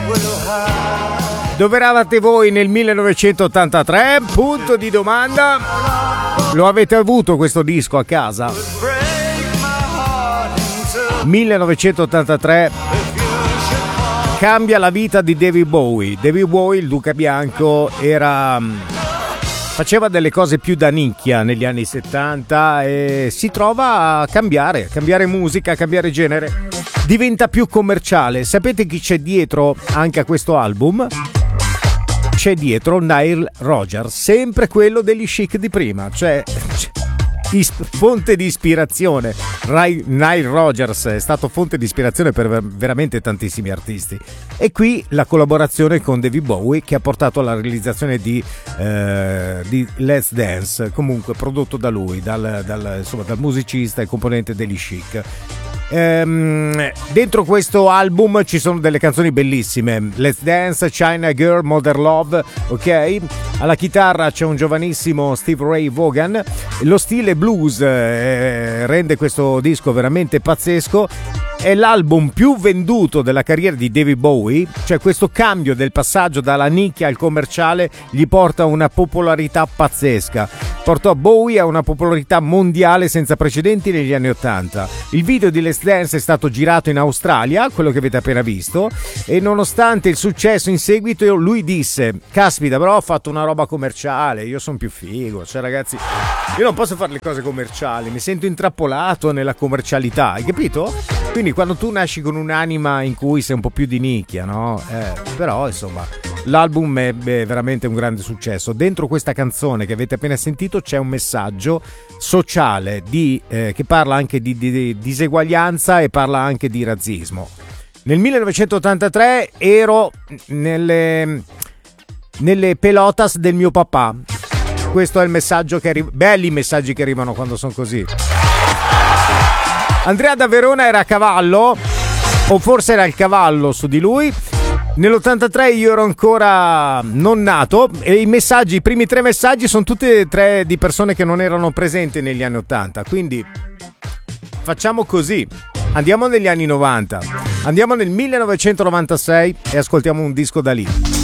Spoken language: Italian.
Dove eravate voi nel 1983? Punto di domanda. Lo avete avuto questo disco a casa? 1983 cambia la vita di David Bowie. David Bowie, il Duca Bianco, faceva delle cose più da nicchia negli anni 70 e si trova a cambiare musica, a cambiare genere. Diventa più commerciale. Sapete chi c'è dietro anche a questo album? C'è dietro Nile Rodgers, sempre quello degli Chic di prima, cioè fonte di ispirazione. Nile Rodgers è stato fonte di ispirazione per veramente tantissimi artisti, e qui la collaborazione con David Bowie che ha portato alla realizzazione di Let's Dance, comunque prodotto da lui, dal musicista e componente degli Chic. Dentro questo album ci sono delle canzoni bellissime: Let's Dance, China Girl, Modern Love, ok? Alla chitarra c'è un giovanissimo Steve Ray Vaughan. Lo stile blues rende questo disco veramente pazzesco. È l'album più venduto della carriera di David Bowie, cioè questo cambio del passaggio dalla nicchia al commerciale gli porta una popolarità pazzesca. Portò Bowie a una popolarità mondiale senza precedenti negli anni 80. Il video di Let's Dance è stato girato in Australia, quello che avete appena visto, e nonostante il successo in seguito lui disse: caspita, però ho fatto una roba commerciale, io sono più figo, cioè ragazzi, io non posso fare le cose commerciali, mi sento intrappolato nella commercialità, hai capito? Quindi quando tu nasci con un'anima in cui sei un po' più di nicchia, no? Però insomma l'album è veramente un grande successo. Dentro questa canzone che avete appena sentito c'è un messaggio sociale che parla anche di diseguaglianza e parla anche di razzismo. Nel 1983 ero nelle pelotas del mio papà. Questo è il messaggio che arriva. Belli i messaggi che arrivano quando sono così. Andrea da Verona era a cavallo, o forse era il cavallo su di lui. Nell'83 io ero ancora non nato, e i primi 3 messaggi sono tutti e 3 di persone che non erano presenti negli anni 80. Quindi facciamo così: andiamo negli anni 90, andiamo nel 1996 e ascoltiamo un disco da lì.